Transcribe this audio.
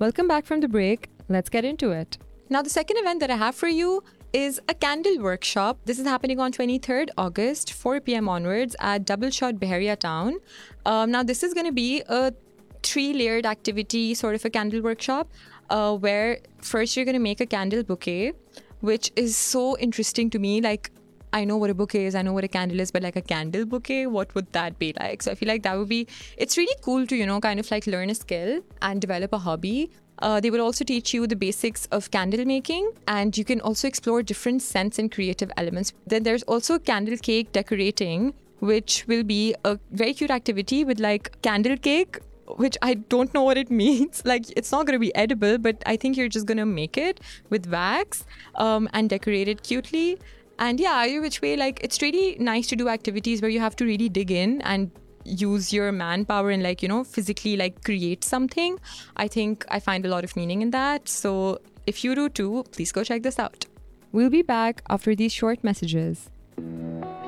Welcome back from the break. Let's get into it. Now, the second event that I have for you is a candle workshop. This is happening on 23rd August, 4 p.m. onwards at Double Shot, Beharia Town. Now, this is going to be a 3-layered activity, sort of a candle workshop, where first you're going to make a candle bouquet, which is so interesting to me. Like, I know what a bouquet is, I know what a candle is, but like a candle bouquet, what would that be like? So I feel like that would be, it's really cool to, kind of like learn a skill and develop a hobby. They will also teach you the basics of candle making, and you can also explore different scents and creative elements. Then there's also candle cake decorating, which will be a very cute activity with like candle cake, which I don't know what it means. Like, it's not going to be edible, but I think you're just going to make it with wax and decorate it cutely. And yeah, either which way, like, it's really nice to do activities where you have to really dig in and use your manpower and like, physically like create something. I think I find a lot of meaning in that. So if you do too, please go check this out. We'll be back after these short messages.